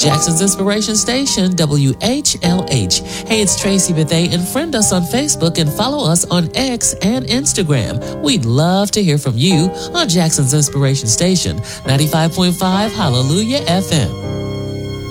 Jackson's Inspiration Station, WHLH. Hey, it's Tracy Bethea, and friend us on Facebook and follow us on X and Instagram. We'd love to hear from you on Jackson's Inspiration Station, 95.5 Hallelujah FM.